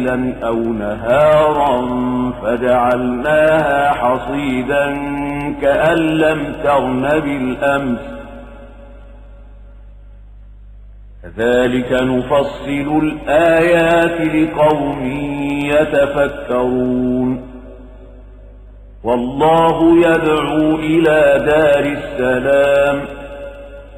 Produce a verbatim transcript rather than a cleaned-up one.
ليلا أو نهارا فجعلناها حصيدا كأن لم تغن بالأمس كذلك نفصل الآيات لقوم يتفكرون والله يدعو إلى دار السلام